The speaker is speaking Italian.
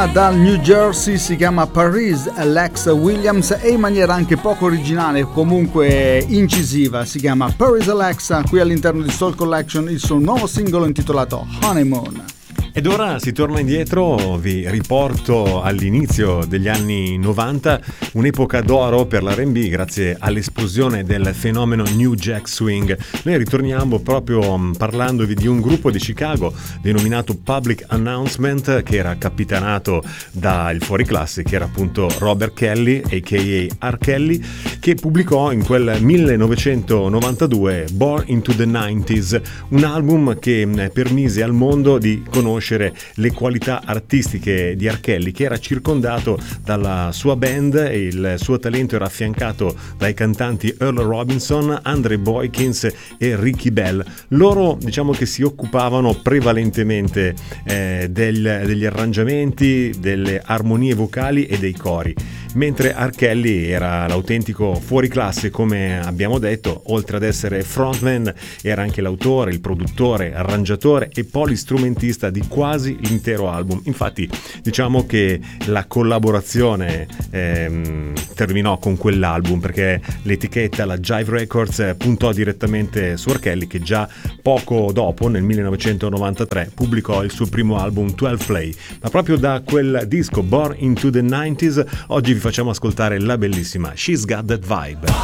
Dal New Jersey, si chiama Paris Alex Williams e in maniera anche poco originale, comunque incisiva, si chiama Paris Alexa, qui all'interno di Soul Collection, il suo nuovo singolo intitolato Honeymoon. Ed ora si torna indietro, vi riporto all'inizio degli anni 90, un'epoca d'oro per l'R&B grazie all'esplosione del fenomeno New Jack Swing. Noi ritorniamo proprio parlandovi di un gruppo di Chicago denominato Public Announcement, che era capitanato dal fuoriclasse, che era appunto Robert Kelly, a.k.a. R. Kelly, che pubblicò in quel 1992 Born into the 90s, un album che permise al mondo di conoscere le qualità artistiche di R. Kelly, che era circondato dalla sua band e il suo talento era affiancato dai cantanti Earl Robinson, Andre Boykins e Ricky Bell. Loro diciamo che si occupavano prevalentemente degli arrangiamenti, delle armonie vocali e dei cori, mentre R. Kelly era l'autentico fuoriclasse, come abbiamo detto. Oltre ad essere frontman era anche l'autore, il produttore, arrangiatore e polistrumentista di quasi l'intero album. Infatti diciamo che la collaborazione terminò con quell'album perché l'etichetta, la Jive Records, puntò direttamente su R. Kelly, che già poco dopo, nel 1993, pubblicò il suo primo album 12 Play. Ma proprio da quel disco Born into the 90s oggi vi facciamo ascoltare la bellissima She's Got That Vibe.